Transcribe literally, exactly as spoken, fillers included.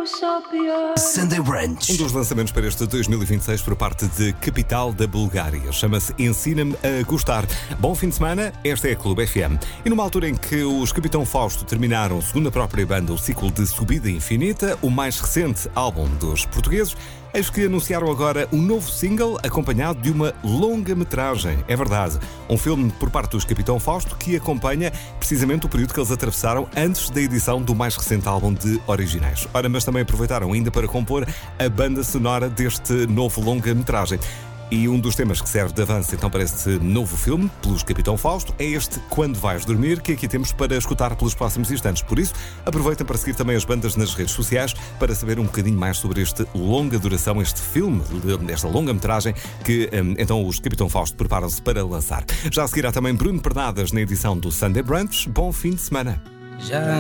Sunday Brunch. Um dos lançamentos para este dois mil e vinte e seis por parte de Capital da Bulgária. Chama-se Ensina-me a Gostar. Bom fim de semana, esta é a Clube F M. E numa altura em que os Capitão Fausto terminaram, segundo a própria banda, o ciclo de Subida Infinita, o mais recente álbum dos portugueses, eis que anunciaram agora um novo single acompanhado de uma longa-metragem. É verdade, um filme por parte dos Capitão Fausto que acompanha precisamente o período que eles atravessaram antes da edição do mais recente álbum de originais. Ora, mas também aproveitaram ainda para compor a banda sonora deste novo longa-metragem. E um dos temas que serve de avanço então para este novo filme, pelos Capitão Fausto, é este Quando Vais Dormir, que aqui temos para escutar pelos próximos instantes. Por isso, aproveitem para seguir também as bandas nas redes sociais para saber um bocadinho mais sobre este longa duração, este filme, esta longa-metragem que então os Capitão Fausto preparam-se para lançar. Já seguirá também Bruno Pernadas na edição do Sunday Brunch. Bom fim de semana. Já